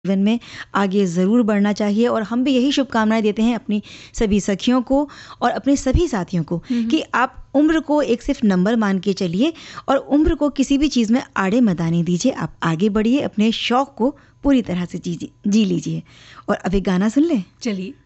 जीवन में आगे ज़रूर बढ़ना चाहिए और हम भी यही शुभकामनाएं देते हैं अपनी सभी सखियों को और अपने सभी साथियों को कि आप उम्र को एक सिर्फ नंबर मान के चलिए और उम्र को किसी भी चीज़ में आड़े मत आने दीजिए। आप आगे बढ़िए, अपने शौक़ को पूरी तरह से जी लीजिए। और अब एक गाना सुन लें। चलिए।